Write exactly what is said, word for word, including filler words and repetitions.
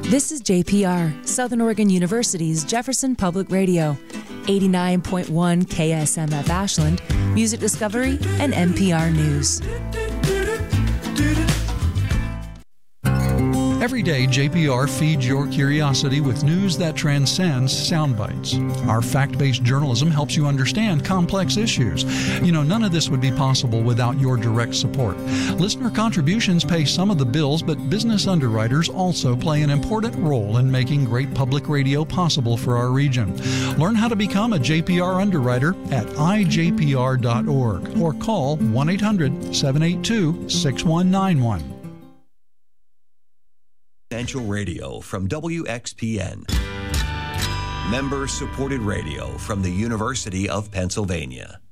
This is J P R, Southern Oregon University's Jefferson Public Radio, eighty-nine point one K S M F Ashland, Music Discovery, and N P R News. Every day, J P R feeds your curiosity with news that transcends sound bites. Our fact-based journalism helps you understand complex issues. You know, none of this would be possible without your direct support. Listener contributions pay some of the bills, but business underwriters also play an important role in making great public radio possible for our region. Learn how to become a J P R underwriter at I J P R dot org or call one eight hundred, seven eight two, six one nine one. Essential Radio from W X P N. Member-supported radio from the University of Pennsylvania.